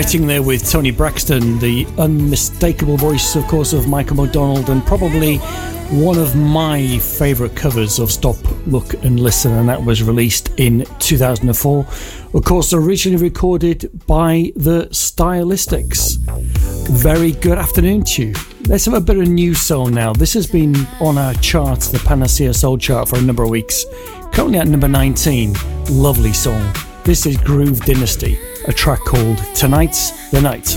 Exciting there with Tony Braxton, the unmistakable voice, of course, of Michael McDonald, and probably one of my favourite covers of Stop, Look and Listen, and that was released in 2004. Of course, originally recorded by the Stylistics. Very good afternoon to you. Let's have a bit of new soul now. This has been on our charts, the Panacea Soul chart, for a number of weeks. Currently at number 19. Lovely song. This is Groove Dynasty, a track called Tonight's the Night.